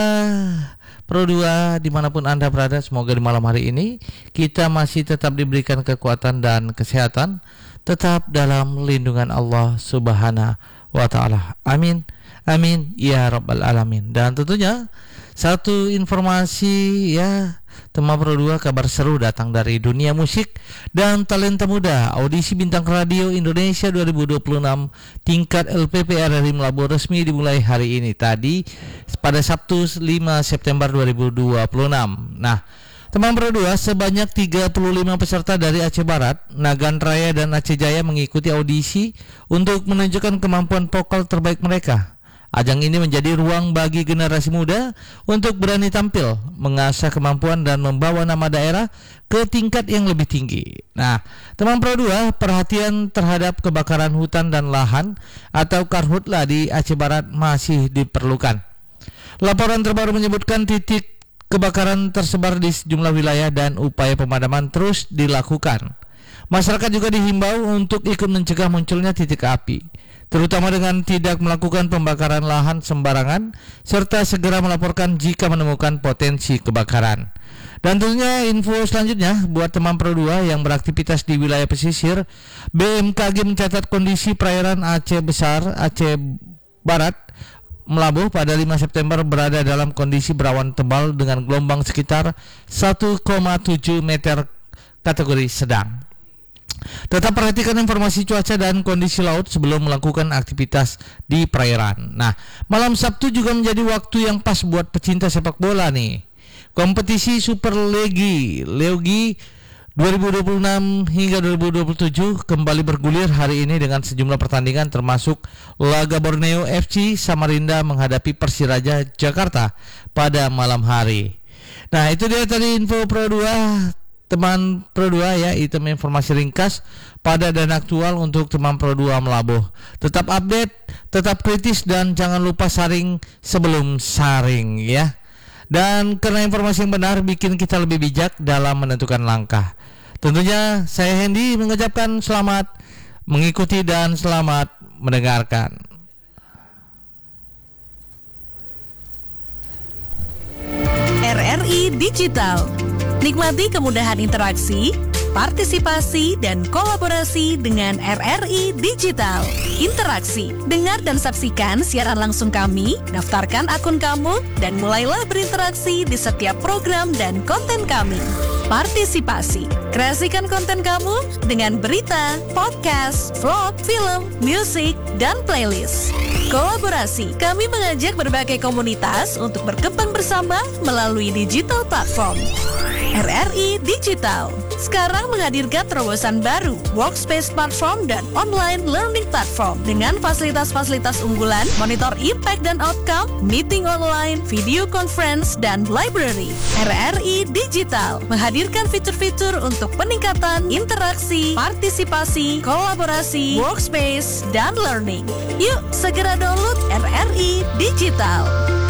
Pro 2 dimanapun Anda berada, semoga di malam hari ini kita masih tetap diberikan kekuatan dan kesehatan, tetap dalam lindungan Allah Subhanahu wa Ta'ala. Amin, amin ya Rabbal Alamin. Dan tentunya satu informasi ya, Tema Pro 2 kabar seru datang dari dunia musik dan talenta muda. Audisi Bintang Radio Indonesia 2026 tingkat LPP RRI Melabuh resmi dimulai hari ini tadi pada Sabtu 5 September 2026. Nah, Teman Pro 2 sebanyak 35 peserta dari Aceh Barat, Nagan Raya dan Aceh Jaya mengikuti audisi untuk menunjukkan kemampuan vokal terbaik mereka. Ajang ini menjadi ruang bagi generasi muda untuk berani tampil, mengasah kemampuan dan membawa nama daerah ke tingkat yang lebih tinggi. Nah, Teman Pro 2 perhatian terhadap kebakaran hutan dan lahan atau karhutla di Aceh Barat masih diperlukan. Laporan terbaru menyebutkan titik kebakaran tersebar di sejumlah wilayah dan upaya pemadaman terus dilakukan. Masyarakat juga dihimbau untuk ikut mencegah munculnya titik api, terutama dengan tidak melakukan pembakaran lahan sembarangan, serta segera melaporkan jika menemukan potensi kebakaran. Dan tentunya info selanjutnya buat Teman Pro 2 yang beraktivitas di wilayah pesisir, BMKG mencatat kondisi perairan Aceh Besar, Aceh Barat, Melabuh pada 5 September berada dalam kondisi berawan tebal dengan gelombang sekitar 1,7 meter kategori sedang. Tetap perhatikan informasi cuaca dan kondisi laut sebelum melakukan aktivitas di perairan. Nah, malam Sabtu juga menjadi waktu yang pas buat pecinta sepak bola nih. Kompetisi Super League 2026 hingga 2027 kembali bergulir hari ini dengan sejumlah pertandingan termasuk laga Borneo FC Samarinda menghadapi Persiraja Jakarta pada malam hari. Nah, itu dia tadi info Pro 2. Teman Pro 2 ya, itu informasi ringkas pada dan aktual untuk Teman Pro 2 Melabuh. Tetap update, tetap kritis dan jangan lupa saring sebelum saring ya. Dan karena informasi yang benar bikin kita lebih bijak dalam menentukan langkah. Tentunya saya Hendy mengucapkan selamat mengikuti dan selamat mendengarkan. RRI Digital. Nikmati kemudahan interaksi, partisipasi, dan kolaborasi dengan RRI Digital. Interaksi, dengar dan saksikan siaran langsung kami, daftarkan akun kamu, dan mulailah berinteraksi di setiap program dan konten kami. Partisipasi, kreasikan konten kamu dengan berita, podcast, vlog, film, musik, dan playlist. Kolaborasi, kami mengajak berbagai komunitas untuk berkembang bersama melalui digital platform. RRI Digital sekarang menghadirkan terobosan baru, workspace platform dan online learning platform dengan fasilitas-fasilitas unggulan, monitor impact dan outcome, meeting online, video conference, dan library. RRI Digital menghadirkan fitur-fitur untuk peningkatan interaksi, partisipasi, kolaborasi, workspace, dan learning. Yuk segera download RRI Digital.